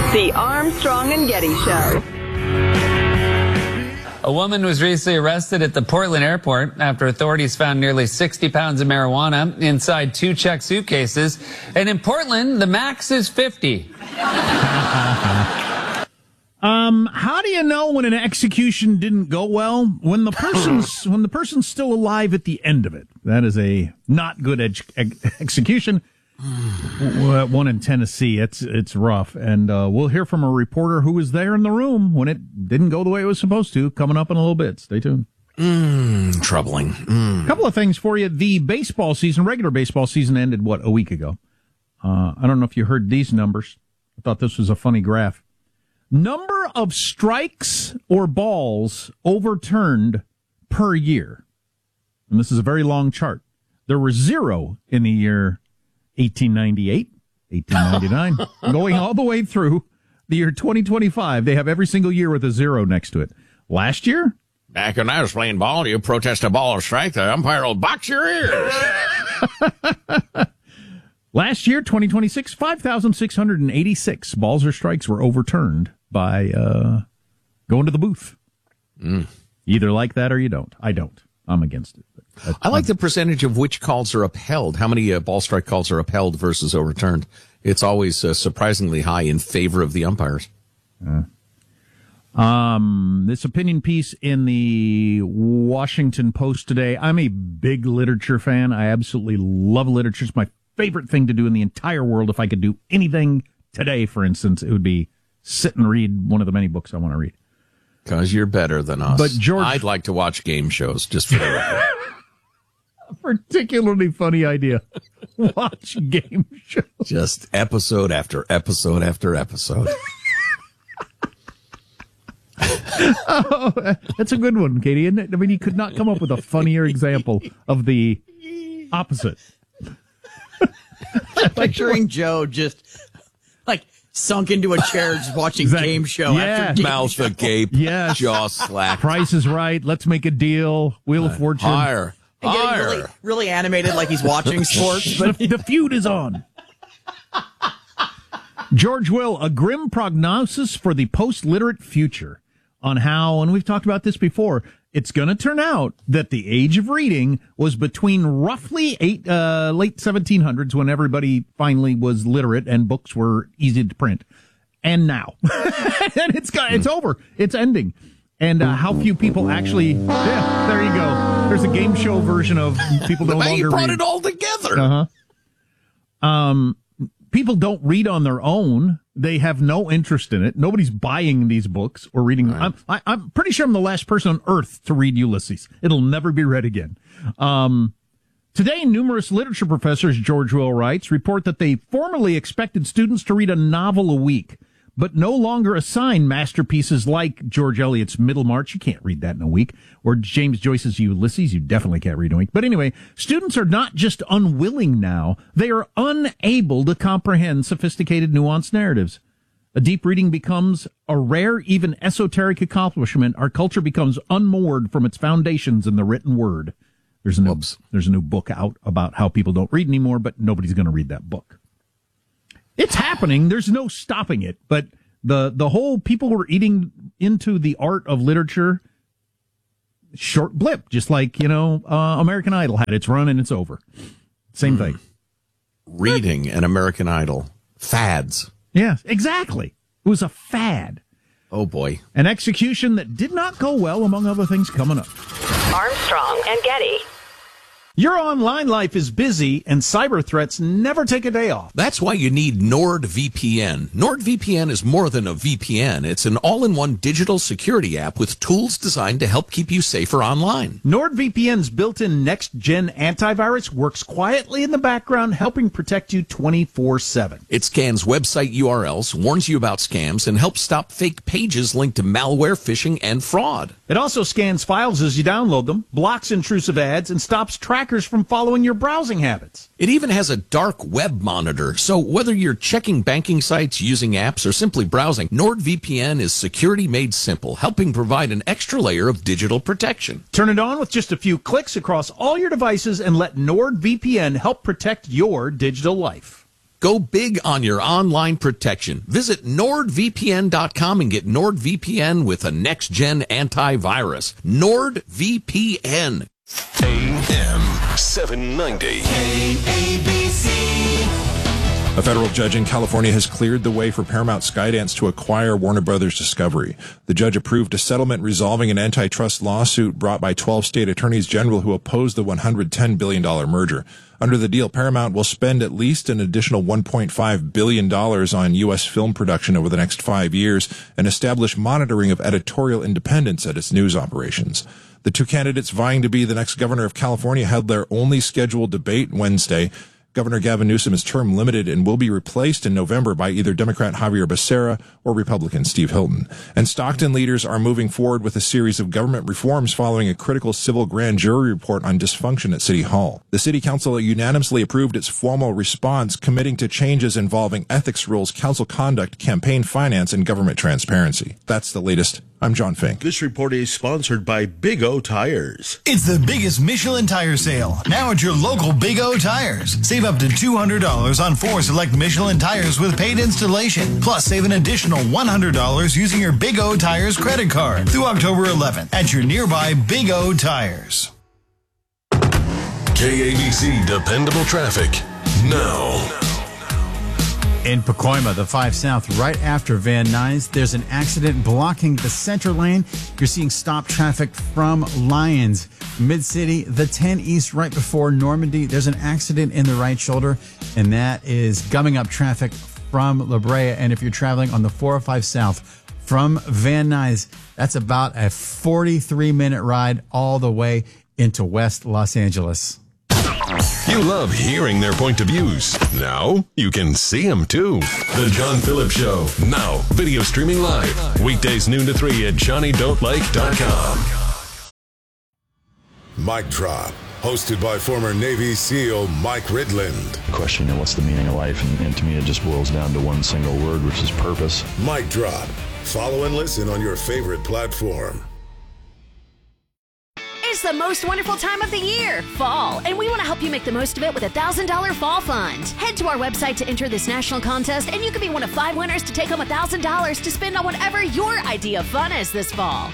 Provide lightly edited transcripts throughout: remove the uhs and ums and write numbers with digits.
The Armstrong and Getty Show. A woman was recently arrested at the Portland airport after authorities found nearly 60 pounds of marijuana inside 2 checked suitcases. And in Portland, the max is 50. How do you know when an execution didn't go well? When the person's still alive at the end of it. That is a not good execution. One in Tennessee. It's rough. And we'll hear from a reporter who was there in the room when it didn't go the way it was supposed to, coming up in a little bit. Stay tuned. Troubling. A couple of things for you. The baseball season, regular baseball season, ended, a week ago? I don't know if you heard these numbers. I thought this was a funny graph. Number of strikes or balls overturned per year. And this is a very long chart. There were 0 in the year 1898, 1899, going all the way through the year 2025. They have every single year with a 0 next to it. Last year? Back when I was playing ball, you protest a ball or strike, the umpire will box your ears. Last year, 2026, 5,686 balls or strikes were overturned by going to the booth. You either like that or you don't. I don't. I'm against it. I like the percentage of which calls are upheld. How many ball strike calls are upheld versus overturned? It's always surprisingly high in favor of the umpires. This opinion piece in the Washington Post today. I'm a big literature fan. I absolutely love literature. It's my favorite thing to do in the entire world. If I could do anything today, for instance, it would be sit and read one of the many books I want to read. Because you're better than us. But George, I'd like to watch game shows, just for the record. A particularly funny idea. Watch game shows. Just episode after episode after episode. Oh, that's a good one, Katie, isn't it? I mean, you could not come up with a funnier example of the opposite. Picturing Joe just sunk into a chair just watching game show after game Mouth show. agape, jaw slack. Price is Right, Let's Make a Deal, Wheel of Fortune. Higher. And getting really, really animated like he's watching sports. But the feud is on. George Will, a grim prognosis for the post-literate future on how, and we've talked about this before, it's going to turn out that the age of reading was between roughly late 1700s, when everybody finally was literate and books were easy to print, and now. And it's over. It's ending. And how few people actually, there you go. There's a game show version of people no longer read. You brought it all together. People don't read on their own. They have no interest in it. Nobody's buying these books or reading. Right. I'm pretty sure I'm the last person on earth to read Ulysses. It'll never be read again. Today, numerous literature professors, George Will writes, report that they formerly expected students to read a novel a week, but no longer assign masterpieces like George Eliot's Middlemarch. You can't read that in a week. Or James Joyce's Ulysses. You definitely can't read in a week. But anyway, students are not just unwilling now. They are unable to comprehend sophisticated, nuanced narratives. A deep reading becomes a rare, even esoteric accomplishment. Our culture becomes unmoored from its foundations in the written word. There's a new book out about how people don't read anymore, but nobody's going to read that book. It's happening. There's no stopping it. But the whole people were eating into the art of literature, short blip, just like, American Idol had its run and it's over. Same thing. Reading and American Idol. Fads. Yeah, exactly. It was a fad. Oh, boy. An execution that did not go well, among other things coming up. Armstrong and Getty. Your online life is busy, and cyber threats never take a day off. That's why you need NordVPN. NordVPN is more than a VPN. It's an all-in-one digital security app with tools designed to help keep you safer online. NordVPN's built-in next-gen antivirus works quietly in the background, helping protect you 24/7. It scans website URLs, warns you about scams, and helps stop fake pages linked to malware, phishing, and fraud. It also scans files as you download them, blocks intrusive ads, and stops trackers from following your browsing habits. It even has a dark web monitor, so whether you're checking banking sites, using apps, or simply browsing, NordVPN is security made simple, helping provide an extra layer of digital protection. Turn it on with just a few clicks across all your devices and let NordVPN help protect your digital life. Go big on your online protection. Visit NordVPN.com and get NordVPN with a next-gen antivirus. NordVPN. AM 790. A federal judge in California has cleared the way for Paramount Skydance to acquire Warner Brothers Discovery. The judge approved a settlement resolving an antitrust lawsuit brought by 12 state attorneys general who opposed the $110 billion merger. Under the deal, Paramount will spend at least an additional $1.5 billion on U.S. film production over the next 5 years and establish monitoring of editorial independence at its news operations. The two candidates vying to be the next governor of California held their only scheduled debate Wednesday. Governor Gavin Newsom is term limited and will be replaced in November by either Democrat Javier Becerra or Republican Steve Hilton. And Stockton leaders are moving forward with a series of government reforms following a critical civil grand jury report on dysfunction at City Hall. The City Council unanimously approved its formal response, committing to changes involving ethics rules, council conduct, campaign finance, and government transparency. That's the latest. I'm John Fink. This report is sponsored by Big O Tires. It's the biggest Michelin tire sale. Now at your local Big O Tires. Save up to $200 on 4 select Michelin tires with paid installation. Plus, save an additional $100 using your Big O Tires credit card through October 11th at your nearby Big O Tires. KABC Dependable Traffic now. In Pacoima, the 5 South, right after Van Nuys, there's an accident blocking the center lane. You're seeing stop traffic from Lyons. Mid-City, the 10 East, right before Normandy, there's an accident in the right shoulder, and that is gumming up traffic from La Brea. And if you're traveling on the 405 South from Van Nuys, that's about a 43-minute ride all the way into West Los Angeles. You love hearing their point of views. Now you can see them too. The John Phillips Show. Now video streaming live. Weekdays noon to 3 at JohnnyDon'tLike.com. Mic Drop. Hosted by former Navy SEAL Mike Ridland. The question, what's the meaning of life? And to me, it just boils down to one single word, which is purpose. Mic Drop. Follow and listen on your favorite platform. It's the most wonderful time of the year, fall, and we want to help you make the most of it with a $1,000 fall fund. Head to our website to enter this national contest, and you could be one of 5 winners to take home $1,000 to spend on whatever your idea of fun is this fall.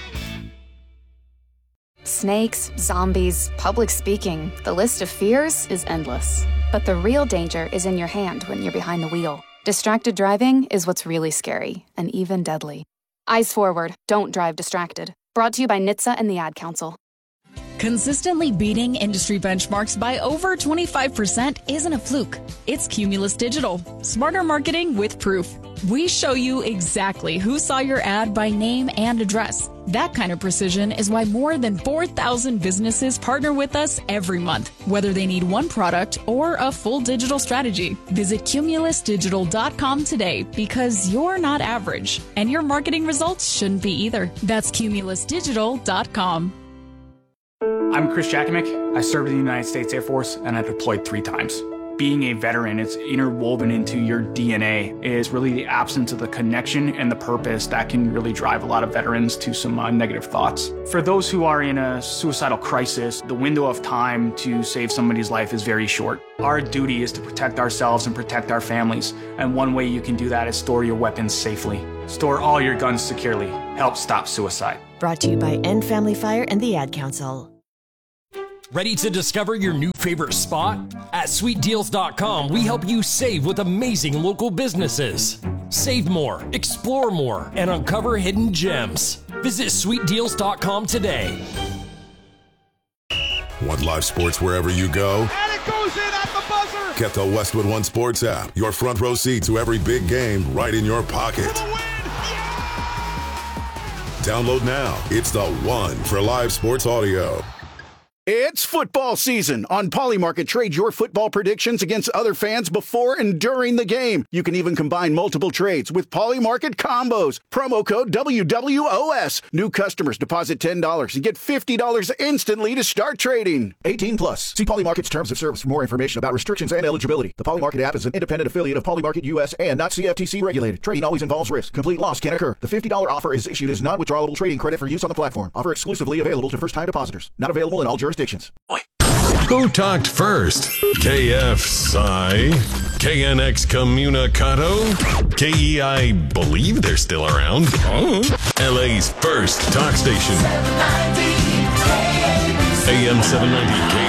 Snakes, zombies, public speaking, the list of fears is endless. But the real danger is in your hand when you're behind the wheel. Distracted driving is what's really scary, and even deadly. Eyes forward, don't drive distracted. Brought to you by NHTSA and the Ad Council. Consistently beating industry benchmarks by over 25% isn't a fluke. It's Cumulus Digital. Smarter marketing with proof. We show you exactly who saw your ad by name and address. That kind of precision is why more than 4,000 businesses partner with us every month, whether they need one product or a full digital strategy. Visit cumulusdigital.com today because you're not average, and your marketing results shouldn't be either. That's cumulusdigital.com. I'm Chris Jakovic. I served in the United States Air Force, and I deployed 3 times. Being a veteran, it's interwoven into your DNA, is really the absence of the connection and the purpose that can really drive a lot of veterans to some negative thoughts. For those who are in a suicidal crisis, the window of time to save somebody's life is very short. Our duty is to protect ourselves and protect our families, and one way you can do that is store your weapons safely. Store all your guns securely. Help stop suicide. Brought to you by End Family Fire and the Ad Council. Ready to discover your new favorite spot? At SweetDeals.com, we help you save with amazing local businesses. Save more, explore more, and uncover hidden gems. Visit SweetDeals.com today. Want live sports wherever you go? And it goes in at the buzzer! Get the Westwood One Sports app. Your front row seat to every big game right in your pocket. Download now. It's the one for live sports audio. It's football season. On Polymarket, trade your football predictions against other fans before and during the game. You can even combine multiple trades with Polymarket combos. Promo code WWOS. New customers deposit $10 and get $50 instantly to start trading. 18 plus. See Polymarket's terms of service for more information about restrictions and eligibility. The Polymarket app is an independent affiliate of Polymarket US and not CFTC regulated. Trading always involves risk. Complete loss can occur. The $50 offer is issued as non-withdrawable trading credit for use on the platform. Offer exclusively available to first-time depositors. Not available in all jurisdictions. Who talked first? KF Psy. KNX Communicado. KEI believe they're still around. LA's first talk station. AM 790